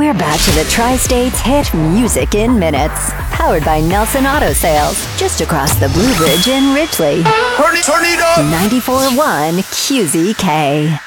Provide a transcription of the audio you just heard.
We're back to the Tri-States hit Music in Minutes. Powered by Nelson Auto Sales. Just across the Blue Bridge in Ridgely. Turn it up! 94.1 QZK.